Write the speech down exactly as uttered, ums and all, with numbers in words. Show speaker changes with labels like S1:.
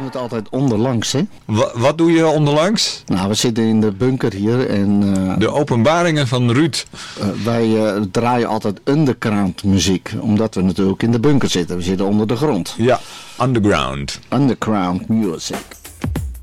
S1: doen het altijd onderlangs, hè?
S2: Wa- wat doe je onderlangs?
S1: Nou, we zitten in de bunker hier en uh,
S2: De openbaringen van Ruud.
S1: uh, wij uh, draaien altijd underground muziek. Omdat we natuurlijk in de bunker zitten. We zitten onder de grond.
S2: Ja, underground.
S1: Underground music.